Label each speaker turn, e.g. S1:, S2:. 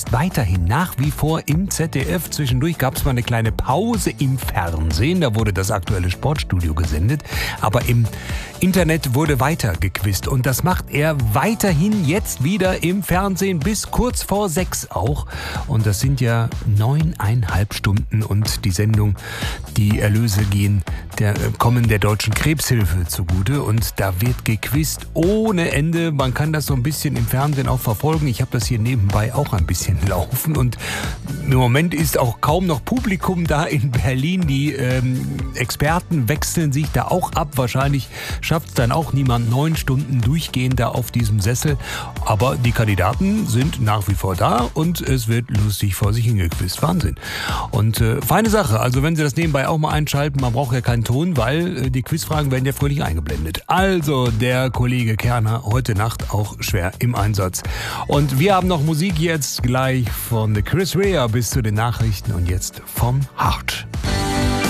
S1: ist weiterhin nach wie vor im ZDF. Zwischendurch gab es mal eine kleine Pause im Fernsehen. Da wurde das aktuelle Sportstudio gesendet. Aber im Internet wurde weiter gequizt. Und das macht er weiterhin jetzt wieder im Fernsehen bis kurz vor 6 auch. Und das sind ja 9,5 Stunden. Und die Sendung, die Erlöse kommen der Deutschen Krebshilfe zugute. Und da wird gequizt ohne Ende. Man kann das so ein bisschen im Fernsehen auch verfolgen. Ich habe das hier nebenbei auch ein bisschen laufen. Und im Moment ist auch kaum noch Publikum da in Berlin. Die Experten wechseln sich da auch ab. Wahrscheinlich schafft es dann auch niemand 9 Stunden durchgehend da auf diesem Sessel. Aber die Kandidaten sind nach wie vor da und es wird lustig vor sich hingequizt. Wahnsinn. Und feine Sache. Also wenn Sie das nebenbei auch mal einschalten, man braucht ja keinen Ton, weil die Quizfragen werden ja fröhlich eingeblendet. Also der Kollege Kerner heute Nacht auch schwer im Einsatz. Und wir haben noch Musik jetzt gleich von Chris Rea bis zu den Nachrichten und jetzt vom Hart.